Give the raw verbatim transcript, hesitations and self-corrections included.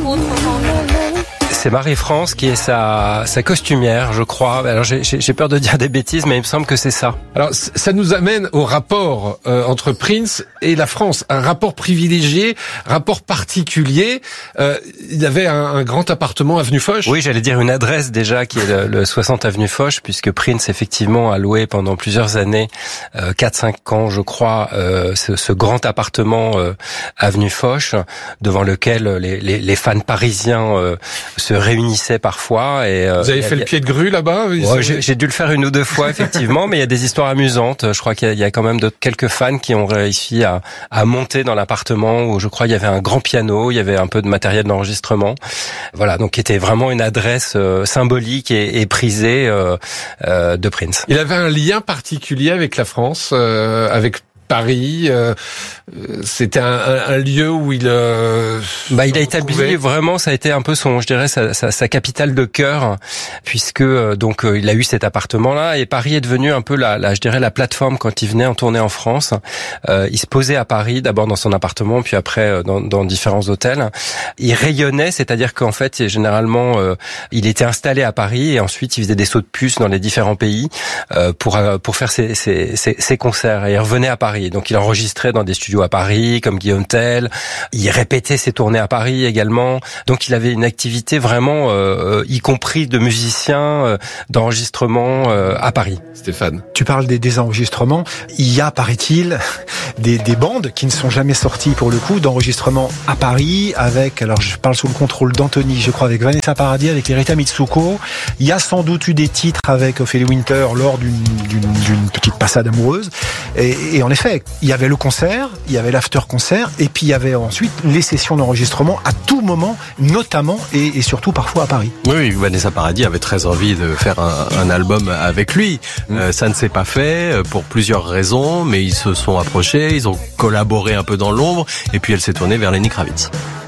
autre genre. C'est Marie-France qui est sa, sa costumière, je crois. Alors j'ai, j'ai peur de dire des bêtises, mais il me semble que c'est ça. Alors ça nous amène au rapport euh, entre Prince et la France, un rapport privilégié, rapport particulier. Euh, il avait un, un grand appartement avenue Foch. Oui, j'allais dire une adresse déjà qui est le, le soixante avenue Foch, puisque Prince effectivement a loué pendant plusieurs années, euh, quatre cinq ans je crois, euh, ce, ce grand appartement euh, avenue Foch, devant lequel les, les, les fans parisiens euh, se réunissaient parfois. Et, euh, Vous avez fait a, le pied de grue là-bas? Ouais, j'ai, j'ai dû le faire une ou deux fois effectivement, mais il y a des histoires amusantes. Je crois qu'il y a, il y a quand même de, quelques fans qui ont réussi à, à monter dans l'appartement où je crois il y avait un grand piano, il y avait un peu de matériel d'enregistrement. Voilà, donc qui était vraiment une adresse euh, symbolique et, et prisée euh, euh, de Prince. Il avait un lien particulier avec la France, euh, avec Paris, euh, c'était un, un, un lieu où il euh, bah il a établi vraiment, ça a été un peu son, je dirais sa, sa, sa capitale de cœur, puisque euh, donc euh, il a eu cet appartement là et Paris est devenu un peu la, la je dirais la plateforme quand il venait en tournée en France. Euh, il se posait à Paris d'abord dans son appartement puis après euh, dans, dans différents hôtels. Il rayonnait, c'est-à-dire qu'en fait généralement euh, il était installé à Paris et ensuite il faisait des sauts de puce dans les différents pays euh, pour euh, pour faire ses, ses, ses, ses concerts et il revenait à Paris. Donc il enregistrait dans des studios à Paris, comme Guillaume Tell. Il répétait ses tournées à Paris également. Donc il avait une activité vraiment, euh, y compris de musicien, euh, d'enregistrement euh, à Paris. Stéphane, tu parles des, des enregistrements. Il y a, paraît-il, des, des bandes qui ne sont jamais sorties pour le coup d'enregistrements à Paris avec, alors je parle sous le contrôle d'Anthony, je crois, avec Vanessa Paradis, avec Rita Mitsuko. Il y a sans doute eu des titres avec Ophélie Winter lors d'une, d'une, d'une petite passade amoureuse. Et, et en effet, il y avait le concert, il y avait l'after-concert, et puis il y avait ensuite les sessions d'enregistrement à tout moment, notamment et, et surtout parfois à Paris. Oui, Vanessa Paradis avait très envie de faire un, un album avec lui. Mmh. Euh, ça ne s'est pas fait pour plusieurs raisons, mais ils se sont approchés, ils ont collaboré un peu dans l'ombre, et puis elle s'est tournée vers Lenny Kravitz.